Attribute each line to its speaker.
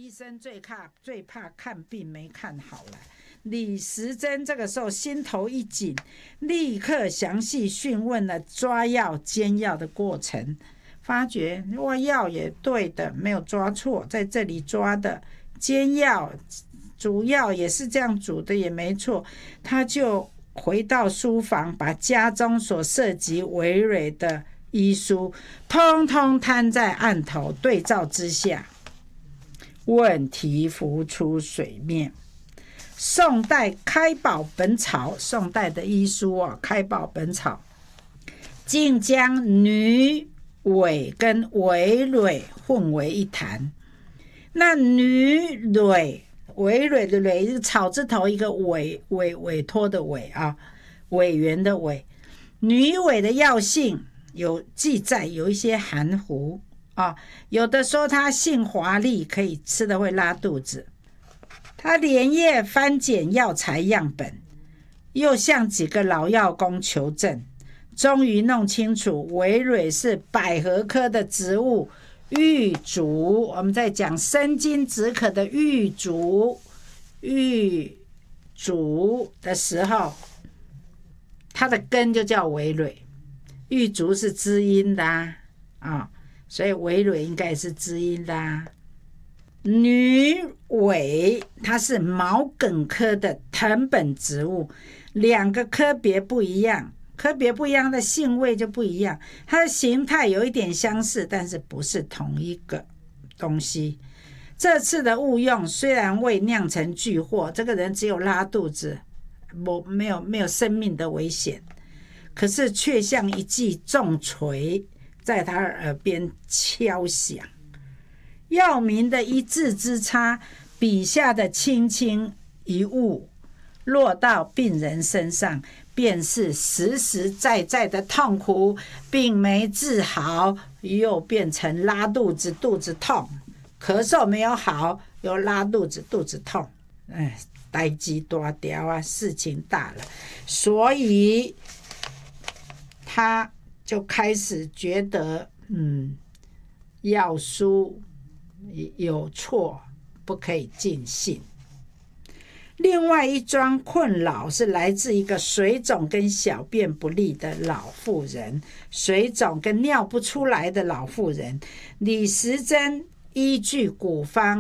Speaker 1: 医生最怕看病没看好了。李时珍这个时候心头一紧，立刻详细讯问了抓药煎药的过程，发觉哇，药也对的，没有抓错，在这里抓的煎药煮药也是这样煮的，也没错。他就回到书房，把家中所涉及微蕊的医书通通摊在案头对照之下，问题浮出水面。宋代开宝本草，宋代的医书开宝本草竟将女苇跟苇蕊混为一谈。那女苇，苇蕊的蕊是草字头一个委托的委啊，委员的委。女苇的药性有记载，有一些含糊啊，有的说它性华丽，可以吃的会拉肚子。他连夜翻检药材样本，又向几个老药工求证，终于弄清楚苇蕊是百合科的植物玉竹。我们在讲生津止渴的玉竹的时候，它的根就叫苇蕊，玉竹是知音的所以苇蕊应该是知音的女苇它是毛茛科的藤本植物，两个科别不一样，它的性味就不一样，它的形态有一点相似，但是不是同一个东西。这次的误用虽然未酿成巨祸，这个人只有拉肚子，没有生命的危险，可是却像一记重锤在他耳边敲响。药名的一字之差，笔下的轻轻一误，落到病人身上，便是实实在在的痛苦，病没治好，又变成拉肚子、肚子痛，咳嗽没有好，又拉肚子、肚子痛，代志大条啊，事情大了，所以他就开始觉得，药书有错，不可以尽信。另外一桩困扰是来自一个水肿跟小便不利的老妇人，水肿跟尿不出来的老妇人。李时珍依据古方